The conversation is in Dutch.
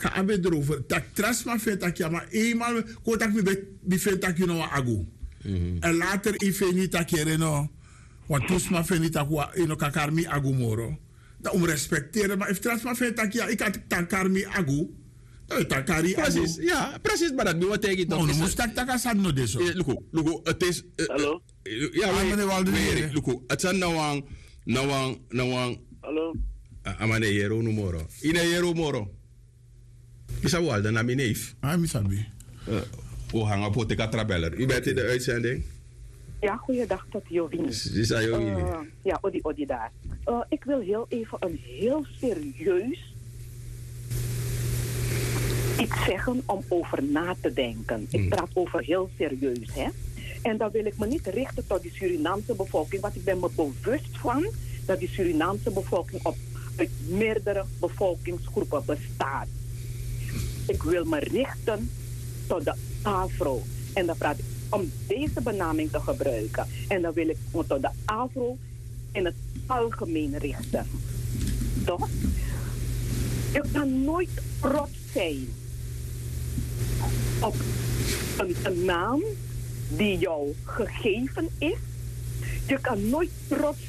maka abe erover. Tak trasma vindt dat je maar eenmaal kotak mi vindt dat je nou agu. En later i vindt dat je no, want toesma vindt dat je no kakarmi agu moro. Dat respecteren, maar if trasma vindt dat je ik had takarmi agu. Precies, ja, precies, maar dat wat tegen toch. Nou, moest ik dat aan no deso. Luko, het is. Hallo. Ja, meneer Walden. Luko, het zijn nou. Hallo. Amane yero numero. Ine yero moro. Isa Walden na mijn neef. Misabi. We hangen op de katrabeller. U bent in de uitzending. Ja, goeiedag tot Jovini. Ja, Odi daar. Ik wil heel even een heel serieus iets zeggen om over na te denken. Ik praat over heel serieus, hè. En dan wil ik me niet richten tot die Surinaamse bevolking, want ik ben me bewust van dat die Surinaamse bevolking uit meerdere bevolkingsgroepen bestaat. Ik wil me richten tot de Afro. En dan praat ik om deze benaming te gebruiken. En dan wil ik me tot de Afro in het algemeen richten. Toch? Je kan nooit trots zijn op een naam die jou gegeven is. Je kan nooit trots